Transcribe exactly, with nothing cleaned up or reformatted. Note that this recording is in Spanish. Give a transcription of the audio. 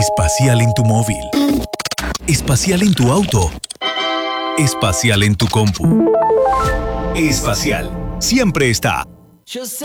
Espacial en tu móvil. Espacial en tu auto. Espacial en tu compu. Espacial. Siempre está.